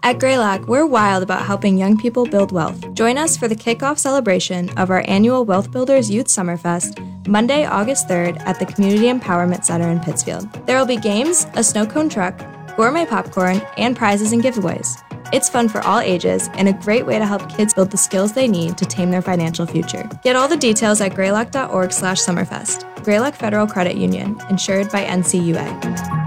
At Greylock, we're wild about helping young people build wealth. Join us for the kickoff celebration of our annual Wealth Builders Youth Summerfest, Monday, August 3rd at the Community Empowerment Center in Pittsfield. There will be games, a snow cone truck, gourmet popcorn, and prizes and giveaways. It's fun for all ages and a great way to help kids build the skills they need to tame their financial future. Get all the details at greylock.org/summerfest. Greylock Federal Credit Union, insured by NCUA.